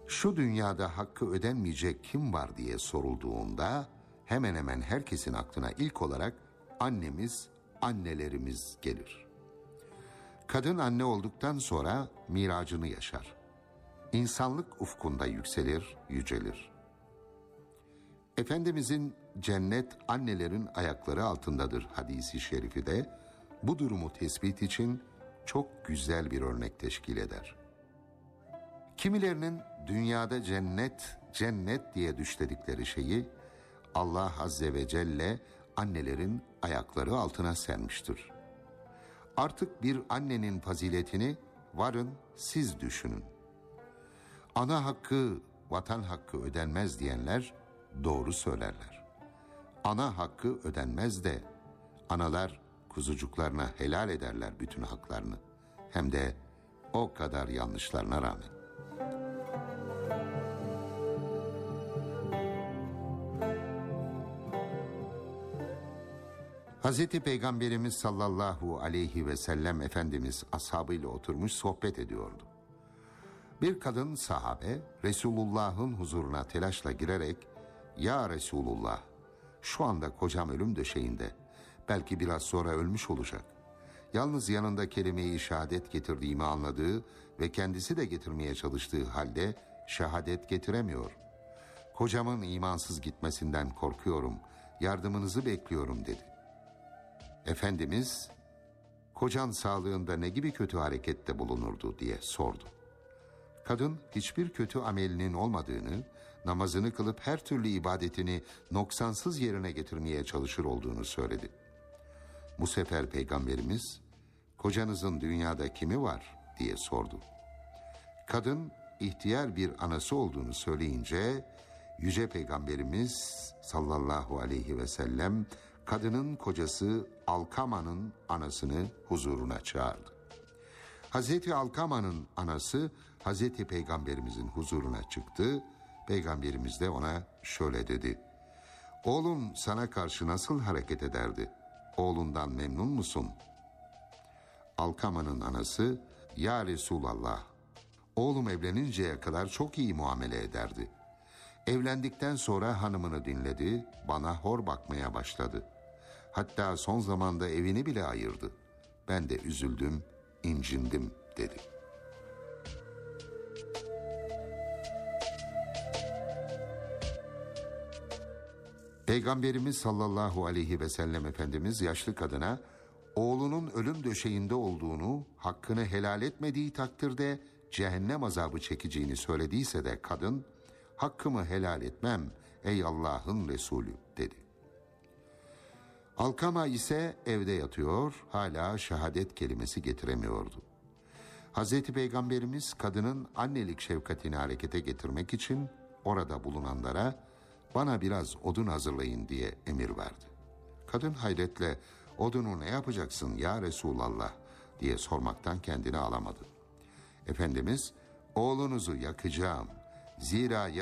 Şu dünyada hakkı ödenmeyecek kim var diye sorulduğunda hemen hemen herkesin aklına ilk olarak annemiz, annelerimiz gelir. Kadın anne olduktan sonra miracını yaşar. İnsanlık ufkunda yükselir, yücelir. Efendimizin cennet annelerin ayakları altındadır hadisi şerifi de bu durumu tespit için çok güzel bir örnek teşkil eder. Kimilerinin dünyada cennet diye düşledikleri şeyi Allah Azze ve Celle annelerin ayakları altına sermiştir. Artık bir annenin faziletini varın siz düşünün. Ana hakkı, vatan hakkı ödenmez diyenler doğru söylerler. Ana hakkı ödenmez de analar kuzucuklarına helal ederler bütün haklarını. Hem de o kadar yanlışlarına rağmen. Hazreti Peygamberimiz sallallahu aleyhi ve sellem Efendimiz ashabıyla oturmuş sohbet ediyordu. Bir kadın sahabe Resulullah'ın huzuruna telaşla girerek "Ya Resulullah, şu anda kocam ölüm döşeğinde, belki biraz sonra ölmüş olacak. Yalnız yanında kelime-i şehadet getirdiğimi anladığı ve kendisi de getirmeye çalıştığı halde şehadet getiremiyor. Kocamın imansız gitmesinden korkuyorum, yardımınızı bekliyorum" dedi. Efendimiz, "Kocan sağlığında ne gibi kötü harekette bulunurdu?" diye sordu. Kadın hiçbir kötü amelinin olmadığını, namazını kılıp her türlü ibadetini noksansız yerine getirmeye çalışır olduğunu söyledi. Bu sefer Peygamberimiz, "Kocanızın dünyada kimi var?" diye sordu. Kadın ihtiyar bir anası olduğunu söyleyince Yüce Peygamberimiz sallallahu aleyhi ve sellem kadının kocası Alkama'nın anasını huzuruna çağırdı. Hazreti Alkama'nın anası Hazreti Peygamberimizin huzuruna çıktı. Peygamberimiz de ona şöyle dedi: "Oğlun sana karşı nasıl hareket ederdi? Oğlundan memnun musun?" Alkama'nın anası, "Ya Resulallah, oğlum evleninceye kadar çok iyi muamele ederdi. Evlendikten sonra hanımını dinledi, bana hor bakmaya başladı. Hatta son zamanda evini bile ayırdı. Ben de üzüldüm, incindim" dedi. Peygamberimiz sallallahu aleyhi ve sellem Efendimiz yaşlı kadına oğlunun ölüm döşeğinde olduğunu, hakkını helal etmediği takdirde cehennem azabı çekeceğini söylediyse de kadın, "Hakkımı helal etmem ey Allah'ın Resulü" dedi. Alkama ise evde yatıyor, hala şehadet kelimesi getiremiyordu. Hazreti Peygamberimiz kadının annelik şefkatini harekete getirmek için orada bulunanlara "Bana biraz odun hazırlayın" diye emir verdi. Kadın hayretle "Odunu ne yapacaksın ya Resulallah?" diye sormaktan kendini alamadı. Efendimiz "Oğlunuzu yakacağım. Zira